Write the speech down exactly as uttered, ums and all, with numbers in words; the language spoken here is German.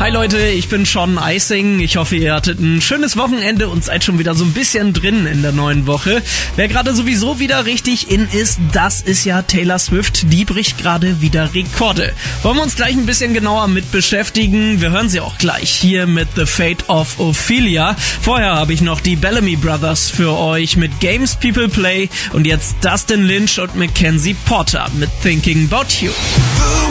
Hi Leute, ich bin Sean Icing. Ich hoffe, ihr hattet ein schönes Wochenende und seid schon wieder so ein bisschen drin in der neuen Woche. Wer gerade sowieso wieder richtig in ist, das ist ja Taylor Swift. Die bricht gerade wieder Rekorde. Wollen wir uns gleich ein bisschen genauer mit beschäftigen. Wir hören sie auch gleich hier mit The Fate of Ophelia. Vorher habe ich noch die Bellamy Brothers für euch mit Games People Play und jetzt Dustin Lynch und Mackenzie Porter mit Thinking About You.